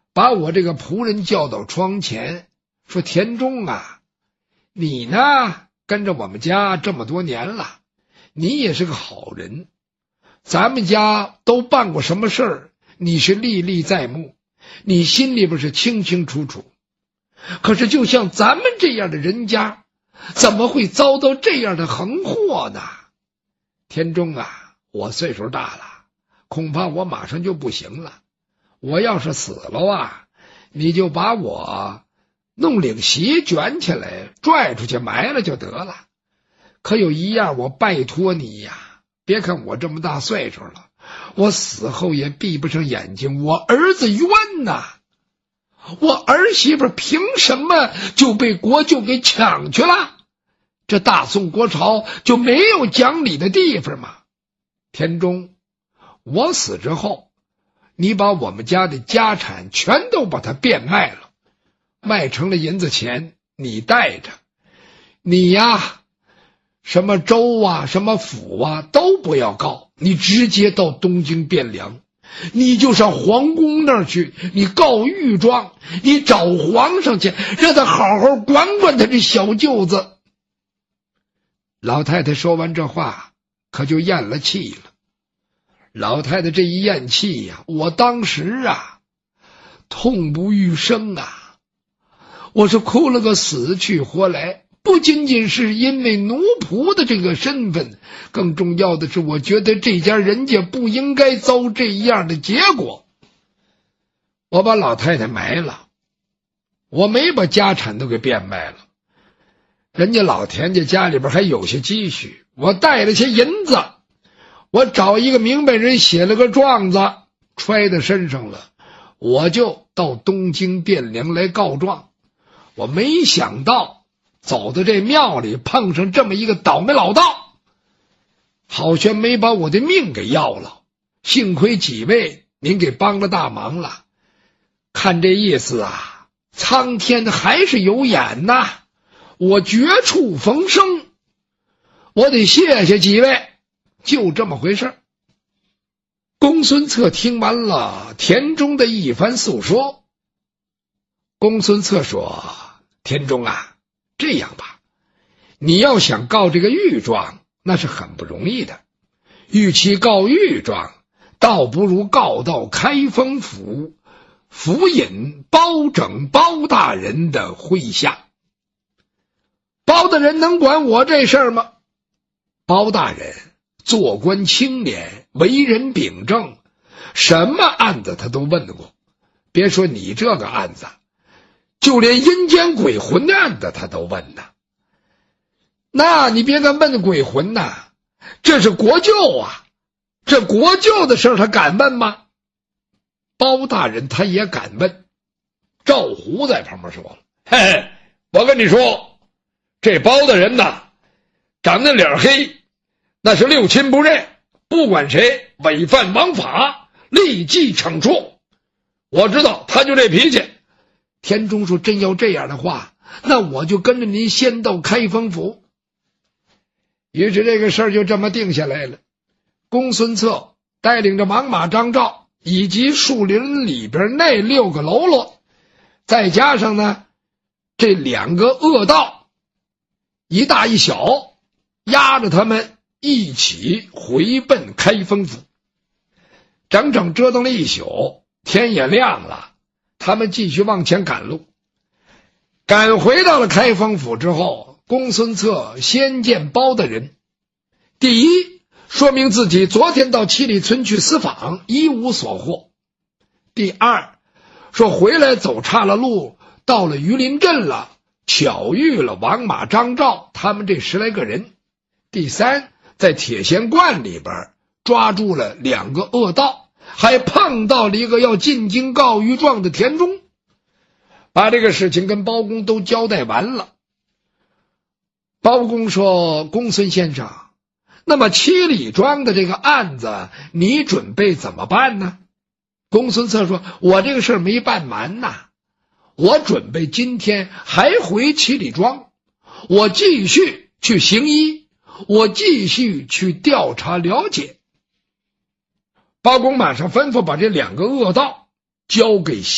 把我这个仆人叫到窗前，说：“田中啊，你呢跟着我们家这么多年了，你也是个好人，咱们家都办过什么事儿，你是历历在目，你心里边是清清楚楚。可是就像咱们这样的人家，怎么会遭到这样的横祸呢？田中啊，我岁数大了，恐怕我马上就不行了。我要是死了啊，你就把我弄领席卷起来拽出去埋了就得了。可有一样我拜托你呀，别看我这么大岁数了，我死后也闭不上眼睛，我儿子冤呐！我儿媳妇凭什么就被国舅给抢去了？这大宋国朝就没有讲理的地方吗？田中，我死之后，你把我们家的家产全都把它变卖了，卖成了银子钱，你带着。你呀，什么州啊，什么府啊，都不要告，你直接到东京汴梁，你就上皇宫那儿去，你告御状，你找皇上去，让他好好管管他这小舅子。老太太说完这话，可就咽了气了。老太太这一咽气呀，我当时啊，痛不欲生啊，我是哭了个死去活来。不仅仅是因为奴仆的这个身份，更重要的是我觉得这家人家不应该遭这样的结果。我把老太太埋了，我没把家产都给变卖了，人家老田家家里边还有些积蓄，我带了些银子，我找一个明白人写了个状子揣在身上了，我就到东京汴梁来告状。我没想到走到这庙里碰上这么一个倒霉老道，好悬没把我的命给要了，幸亏几位您给帮了大忙了。看这意思啊，苍天还是有眼呐，我绝处逢生，我得谢谢几位，就这么回事。公孙策听完了田中的一番诉说，公孙策说：“田中啊，这样吧，你要想告这个御状，那是很不容易的。与其告御状，倒不如告到开封府府尹包拯包大人的麾下。包大人能管我这事儿吗？包大人做官清廉，为人秉正，什么案子他都问过。别说你这个案子，就连阴间鬼魂的案子他都问呐。那你别看问鬼魂呐，这是国舅啊，这国舅的事他敢问吗？包大人他也敢问。赵胡在旁边说了：“嘿嘿，我跟你说，这包大人呐，长得脸黑，那是六亲不认，不管谁违反王法，立即惩处。我知道他就这脾气。”田中说：“真要这样的话，那我就跟着您先到开封府。”于是这个事儿就这么定下来了。公孙策带领着王马张赵以及树林里边那6个喽啰，再加上呢这2个恶道，一大一小，押着他们一起回奔开封府。整整折腾了一宿，天也亮了，他们继续往前赶路。赶回到了开封府之后，公孙策先见包大人。第一，说明自己昨天到七里村去私访，一无所获。第二，说回来走岔了路，到了榆林镇了，巧遇了王马张赵他们这10来个人。第三，在铁线观里边抓住了2个恶道，还碰到了一个要进京告御状的田中。把这个事情跟包公都交代完了。包公说：“公孙先生，那么七里庄的这个案子你准备怎么办呢？”公孙策说：“我这个事儿没办完呐，我准备今天还回七里庄，我继续去行医，我继续去调查了解。”包公马上吩咐把这2个恶道交给